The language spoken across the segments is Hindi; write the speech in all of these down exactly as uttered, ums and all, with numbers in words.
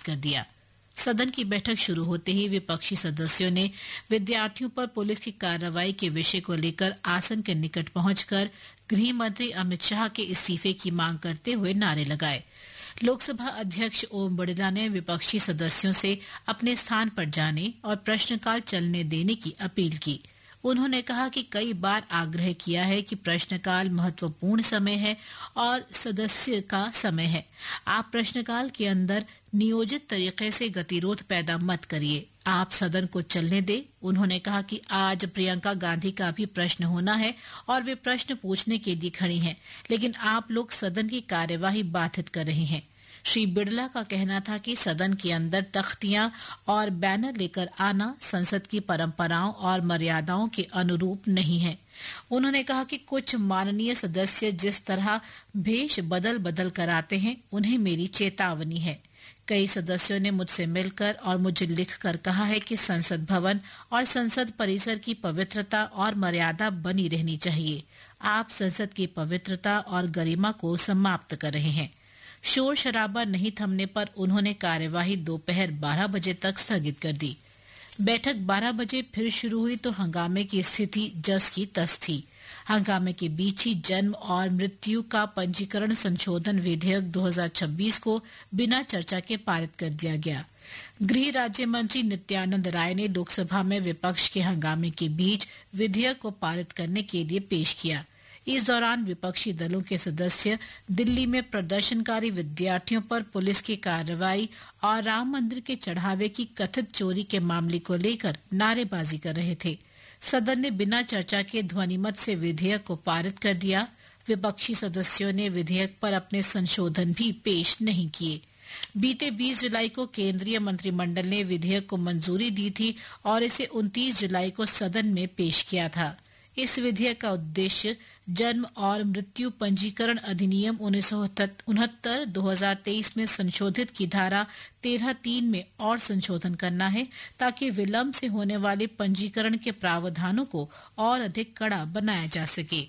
कर दिया। सदन की बैठक शुरू होते ही विपक्षी सदस्यों ने विद्यार्थियों पर पुलिस की कार्रवाई के विषय को लेकर आसन के निकट पहुंचकर गृह मंत्री अमित शाह के इस्तीफे की मांग करते हुए नारे लगाए। लोकसभा अध्यक्ष ओम बिड़ला ने विपक्षी सदस्यों से अपने स्थान पर जाने और प्रश्नकाल चलने देने की अपील की। उन्होंने कहा कि कई बार आग्रह किया है कि प्रश्नकाल महत्वपूर्ण समय है और सदस्य का समय है। आप प्रश्नकाल के अंदर नियोजित तरीके से गतिरोध पैदा मत करिए, आप सदन को चलने दें। उन्होंने कहा कि आज प्रियंका गांधी का भी प्रश्न होना है और वे प्रश्न पूछने के लिए खड़ी हैं, लेकिन आप लोग सदन की कार्यवाही बाधित कर रहे हैं। श्री बिड़ला का कहना था कि सदन के अंदर तख्तियां और बैनर लेकर आना संसद की परंपराओं और मर्यादाओं के अनुरूप नहीं है। उन्होंने कहा कि कुछ माननीय सदस्य जिस तरह भेष बदल बदल कर आते हैं, उन्हें मेरी चेतावनी है। कई सदस्यों ने मुझसे मिलकर और मुझे लिखकर कहा है कि संसद भवन और संसद परिसर की पवित्रता और मर्यादा बनी रहनी चाहिए। आप संसद की पवित्रता और गरिमा को समाप्त कर रहे हैं। शोर शराबा नहीं थमने पर उन्होंने कार्यवाही दोपहर बारह बजे तक स्थगित कर दी। बैठक बारह बजे फिर शुरू हुई तो हंगामे की स्थिति जस की तस थी। हंगामे के बीच ही जन्म और मृत्यु का पंजीकरण संशोधन विधेयक दो हज़ार छब्बीस को बिना चर्चा के पारित कर दिया गया। गृह राज्य मंत्री नित्यानंद राय ने लोकसभा में विपक्ष के हंगामे के बीच विधेयक को पारित करने के लिए पेश किया। इस दौरान विपक्षी दलों के सदस्य दिल्ली में प्रदर्शनकारी विद्यार्थियों पर पुलिस की कार्रवाई और राम मंदिर के चढ़ावे की कथित चोरी के मामले को लेकर नारेबाजी कर रहे थे। सदन ने बिना चर्चा के ध्वनिमत से विधेयक को पारित कर दिया। विपक्षी सदस्यों ने विधेयक पर अपने संशोधन भी पेश नहीं किए। बीते बीस जुलाई को केंद्रीय मंत्रिमंडल ने विधेयक को मंजूरी दी थी और इसे उनतीस जुलाई को सदन में पेश किया था। इस विधेयक का उद्देश्य जन्म और मृत्यु पंजीकरण अधिनियम उन्नीस सौ उनहत्तर दो हज़ार तेईस में संशोधित की धारा तेरह तीन में और संशोधन करना है, ताकि विलंब से होने वाले पंजीकरण के प्रावधानों को और अधिक कड़ा बनाया जा सके।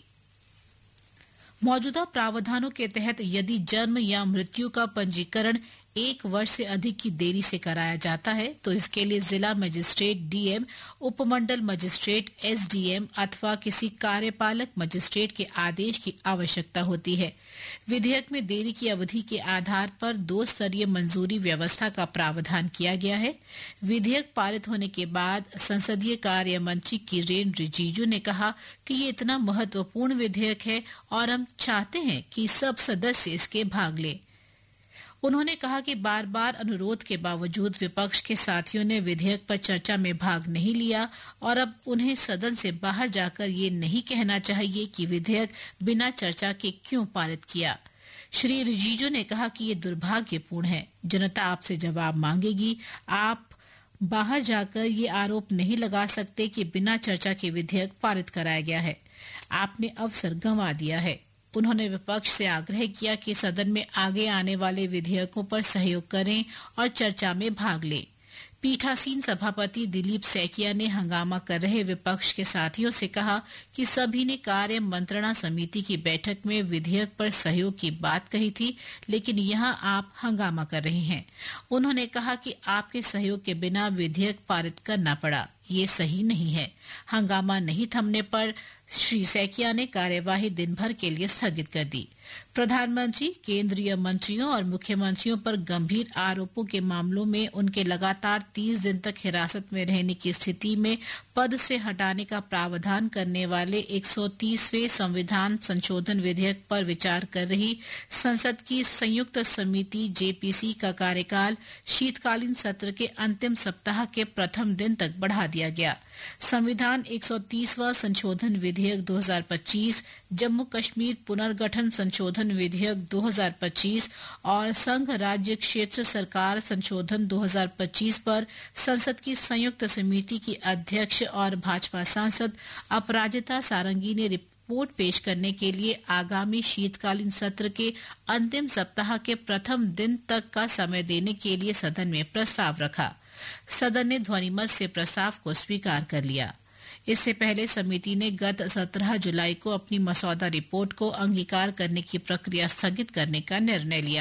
मौजूदा प्रावधानों के तहत यदि जन्म या मृत्यु का पंजीकरण एक वर्ष से अधिक की देरी से कराया जाता है तो इसके लिए जिला मजिस्ट्रेट डीएम, उपमंडल मजिस्ट्रेट एसडीएम अथवा किसी कार्यपालक मजिस्ट्रेट के आदेश की आवश्यकता होती है। विधेयक में देरी की अवधि के आधार पर दो स्तरीय मंजूरी व्यवस्था का प्रावधान किया गया है। विधेयक पारित होने के बाद संसदीय कार्य मंत्री किरेन रिजिजू ने कहा कि ये इतना महत्वपूर्ण विधेयक है और हम चाहते हैं कि सब सदस्य इसके भाग लें। उन्होंने कहा कि बार बार अनुरोध के बावजूद विपक्ष के साथियों ने विधेयक पर चर्चा में भाग नहीं लिया और अब उन्हें सदन से बाहर जाकर ये नहीं कहना चाहिए कि विधेयक बिना चर्चा के क्यों पारित किया। श्री रिजिजू ने कहा कि ये दुर्भाग्यपूर्ण है। जनता आपसे जवाब मांगेगी। आप बाहर जाकर ये आरोप नहीं लगा सकते कि बिना चर्चा के विधेयक पारित कराया गया है। आपने अवसर गंवा दिया है। उन्होंने विपक्ष से आग्रह किया कि सदन में आगे आने वाले विधेयकों पर सहयोग करें और चर्चा में भाग लें। पीठासीन सभापति दिलीप सैकिया ने हंगामा कर रहे विपक्ष के साथियों से कहा कि सभी ने कार्य मंत्रणा समिति की बैठक में विधेयक पर सहयोग की बात कही थी, लेकिन यहां आप हंगामा कर रहे हैं। उन्होंने कहा कि आपके सहयोग के बिना विधेयक पारित करना पड़ा, ये सही नहीं है। हंगामा नहीं थमने पर श्री सैकिया ने कार्यवाही दिन भर के लिए स्थगित कर दी। प्रधानमंत्री, केंद्रीय मंत्रियों और मुख्यमंत्रियों पर गंभीर आरोपों के मामलों में उनके लगातार तीस दिन तक हिरासत में रहने की स्थिति में पद से हटाने का प्रावधान करने वाले एक सौ तीसवें संविधान संशोधन विधेयक पर विचार कर रही संसद की संयुक्त समिति जेपीसी का कार्यकाल शीतकालीन सत्र के अंतिम सप्ताह के प्रथम दिन तक बढ़ा दिया गया। संविधान एक सौ तीसवां संशोधन विधेयक दो हज़ार पच्चीस, जम्मू कश्मीर पुनर्गठन संशोधन विधेयक दो हज़ार पच्चीस और संघ राज्य क्षेत्र सरकार संशोधन दो हज़ार पच्चीस पर संसद की संयुक्त समिति की अध्यक्ष और भाजपा सांसद अपराजिता सारंगी ने रिपोर्ट पेश करने के लिए आगामी शीतकालीन सत्र के अंतिम सप्ताह के प्रथम दिन तक का समय देने के लिए सदन में प्रस्ताव रखा। सदन ने ध्वनिमत से प्रस्ताव को स्वीकार कर लिया। इससे पहले समिति ने गत सत्रह जुलाई को अपनी मसौदा रिपोर्ट को अंगीकार करने की प्रक्रिया स्थगित करने का निर्णय लिया था।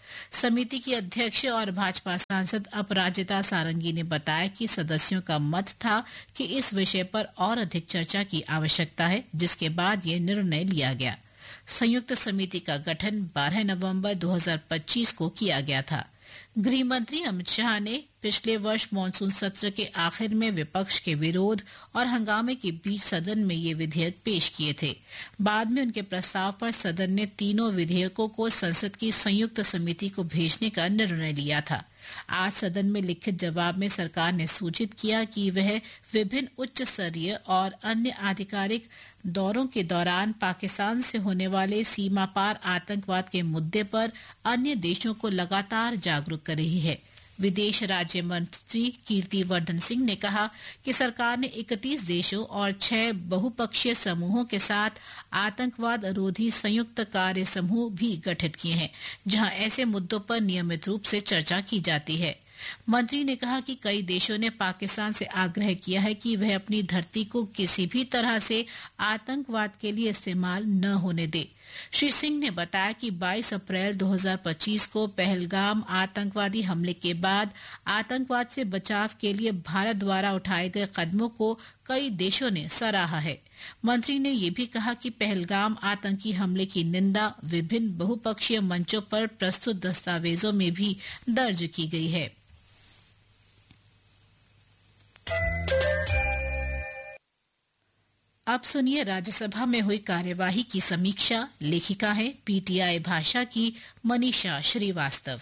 समिति की अध्यक्ष और भाजपा सांसद अपराजिता सारंगी ने बताया कि सदस्यों का मत था कि इस विषय पर और अधिक चर्चा की आवश्यकता है, जिसके बाद ये निर्णय लिया गया। संयुक्त समिति का गठन बारह नवंबर दो हज़ार पच्चीस को किया गया था। गृह मंत्री अमित शाह ने पिछले वर्ष मानसून सत्र के आखिर में विपक्ष के विरोध और हंगामे के बीच सदन में ये विधेयक पेश किए थे। बाद में उनके प्रस्ताव पर सदन ने तीनों विधेयकों को संसद की संयुक्त समिति को भेजने का निर्णय लिया था। आज सदन में लिखित जवाब में सरकार ने सूचित किया कि वह विभिन्न उच्च स्तरीय और अन्य आधिकारिक दौरों के दौरान पाकिस्तान से होने वाले सीमा पार आतंकवाद के मुद्दे पर अन्य देशों को लगातार जागरूक कर रही है। विदेश राज्य मंत्री कीर्तिवर्धन सिंह ने कहा कि सरकार ने इकतीस देशों और छह बहुपक्षीय समूहों के साथ आतंकवाद रोधी संयुक्त कार्य समूह भी गठित किए हैं, जहां ऐसे मुद्दों पर नियमित रूप से चर्चा की जाती है। मंत्री ने कहा कि कई देशों ने पाकिस्तान से आग्रह किया है कि वह अपनी धरती को किसी भी तरह से आतंकवाद के लिए इस्तेमाल न होने दे। श्री सिंह ने बताया कि बाईस अप्रैल दो हज़ार पच्चीस को पहलगाम आतंकवादी हमले के बाद आतंकवाद से बचाव के लिए भारत द्वारा उठाए गए कदमों को कई देशों ने सराहा है। मंत्री ने ये भी कहा कि पहलगाम आतंकी हमले की निंदा विभिन्न बहुपक्षीय मंचों पर प्रस्तुत दस्तावेजों में भी दर्ज की गई है। अब सुनिए राज्यसभा में हुई कार्यवाही की समीक्षा। लेखिका है पीटीआई भाषा की मनीषा श्रीवास्तव।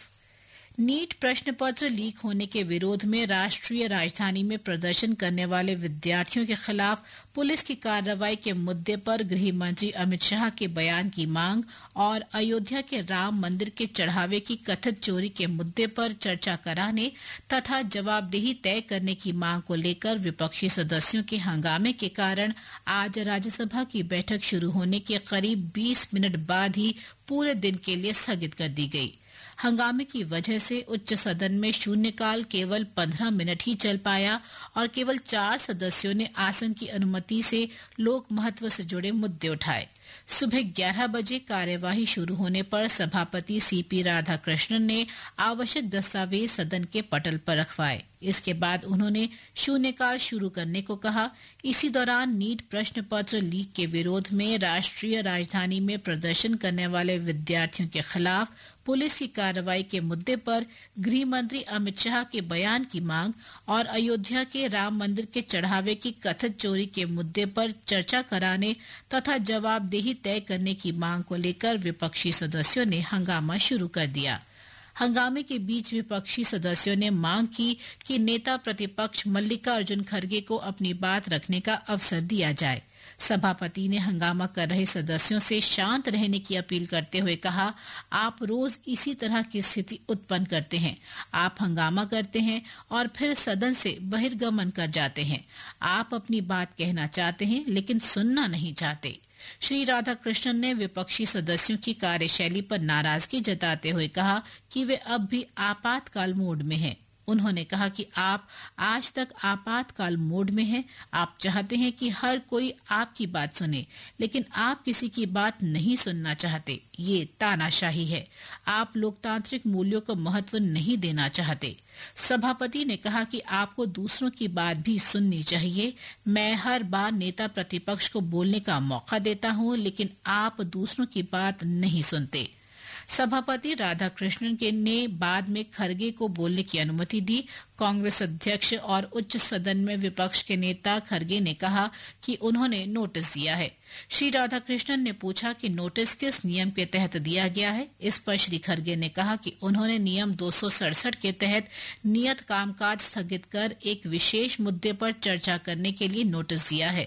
नीट प्रश्न पत्र लीक होने के विरोध में राष्ट्रीय राजधानी में प्रदर्शन करने वाले विद्यार्थियों के खिलाफ पुलिस की कार्रवाई के मुद्दे पर गृह मंत्री अमित शाह के बयान की मांग और अयोध्या के राम मंदिर के चढ़ावे की कथित चोरी के मुद्दे पर चर्चा कराने तथा जवाबदेही तय करने की मांग को लेकर विपक्षी सदस्यों के हंगामे के कारण आज राज्यसभा की बैठक शुरू होने के करीब बीस मिनट बाद ही पूरे दिन के लिए स्थगित कर दी गई। हंगामे की वजह से उच्च सदन में शून्यकाल केवल पंद्रह मिनट ही चल पाया और केवल चार सदस्यों ने आसन की अनुमति से लोक महत्व से जुड़े मुद्दे उठाए। सुबह ग्यारह बजे कार्यवाही शुरू होने पर सभापति सीपी राधाकृष्णन ने आवश्यक दस्तावेज सदन के पटल पर रखवाए। इसके बाद उन्होंने शून्यकाल शुरू करने को कहा। इसी दौरान नीट प्रश्न पत्र लीक के विरोध में राष्ट्रीय राजधानी में प्रदर्शन करने वाले विद्यार्थियों के खिलाफ पुलिस की कार्रवाई के मुद्दे पर गृह मंत्री अमित शाह के बयान की मांग और अयोध्या के राम मंदिर के चढ़ावे की कथित चोरी के मुद्दे पर चर्चा कराने तथा जवाबदेही तय करने की मांग को लेकर विपक्षी सदस्यों ने हंगामा शुरू कर दिया। हंगामे के बीच विपक्षी सदस्यों ने मांग की कि नेता प्रतिपक्ष मल्लिकार्जुन खड़गे को अपनी बात रखने का अवसर दिया जाए। सभापति ने हंगामा कर रहे सदस्यों से शांत रहने की अपील करते हुए कहा, आप रोज इसी तरह की स्थिति उत्पन्न करते हैं। आप हंगामा करते हैं और फिर सदन से बहिर्गमन कर जाते हैं। आप अपनी बात कहना चाहते हैं लेकिन सुनना नहीं चाहते। श्री राधाकृष्णन ने विपक्षी सदस्यों की कार्यशैली पर नाराजगी जताते हुए कहा कि वे अब भी आपातकाल मोड में हैं। उन्होंने कहा कि आप आज तक आपातकाल मोड में हैं। आप चाहते हैं कि हर कोई आपकी बात सुने, लेकिन आप किसी की बात नहीं सुनना चाहते। ये तानाशाही है। आप लोकतांत्रिक मूल्यों को महत्व नहीं देना चाहते। सभापति ने कहा कि आपको दूसरों की बात भी सुननी चाहिए। मैं हर बार नेता प्रतिपक्ष को बोलने का मौका देता हूं, लेकिन आप दूसरों की बात नहीं सुनते। सभापति राधाकृष्णन के ने बाद में खड़गे को बोलने की अनुमति दी। कांग्रेस अध्यक्ष और उच्च सदन में विपक्ष के नेता खड़गे ने कहा कि उन्होंने नोटिस दिया है। श्री राधाकृष्णन ने पूछा कि नोटिस किस नियम के तहत दिया गया है। इस पर श्री खड़गे ने कहा कि उन्होंने नियम दो सौ सड़सठ के तहत नियत कामकाज स्थगित कर एक विशेष मुद्दे पर चर्चा करने के लिए नोटिस दिया है।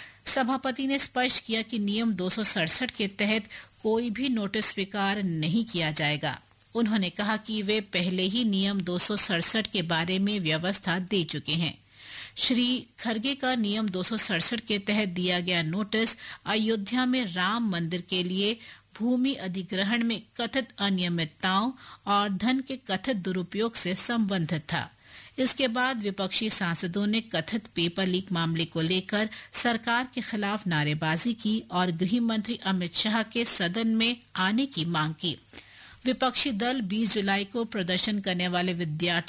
सभापति ने स्पष्ट किया कि नियम दो सौ सड़सठ के तहत कोई भी नोटिस स्वीकार नहीं किया जाएगा। उन्होंने कहा कि वे पहले ही नियम दो सौ सड़सठ के बारे में व्यवस्था दे चुके हैं। श्री खड़गे का नियम दो सौ सड़सठ के तहत दिया गया नोटिस अयोध्या में राम मंदिर के लिए भूमि अधिग्रहण में कथित अनियमितताओं और धन के कथित दुरुपयोग से संबंधित था। इसके बाद विपक्षी सांसदों ने कथित पेपर लीक मामले को लेकर सरकार के खिलाफ नारेबाजी की और गृह मंत्री अमित शाह के सदन में आने की मांग की। विपक्षी दल बीस जुलाई को प्रदर्शन करने वाले विद्यार्थियों